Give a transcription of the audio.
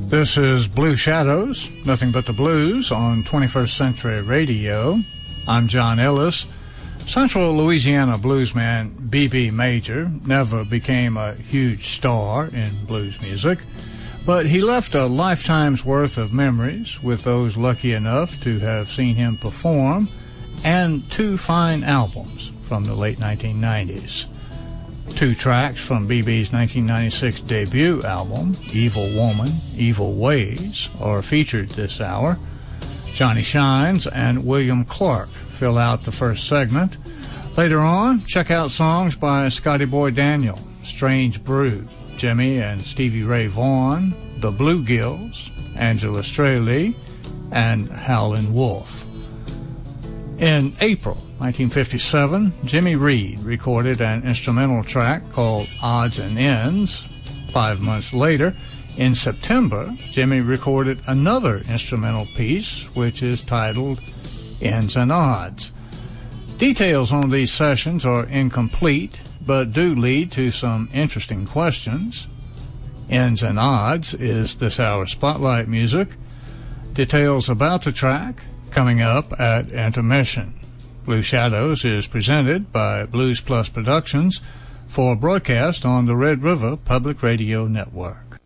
This is Blue Shadows, Nothing But the Blues on 21st Century Radio. I'm John Ellis. Central Louisiana bluesman B.B. Major never became a huge star in blues music, but he left a lifetime's worth of memories with those lucky enough to have seen him perform, and 2 fine albums from the late 1990s. 2 tracks from B.B.'s 1996 debut album, Evil Woman, Evil Ways, are featured this hour. Johnny Shines and William Clark fill out the first segment. Later on, check out songs by Scotty Boy Daniel, Strange Brood, Jimmy and Stevie Ray Vaughan, The Bluegills, Angela Straley, and Howlin' Wolf. In April 1957, Jimmy Reed recorded an instrumental track called Odds and Ends. 5 months later, in September, Jimmy recorded another instrumental piece, which is titled Ends and Odds. Details on these sessions are incomplete, but do lead to some interesting questions. Ends and Odds is this hour's spotlight music. Details about the track coming up at intermission. Blue Shadows is presented by Blues Plus Productions for broadcast on the Red River Public Radio Network.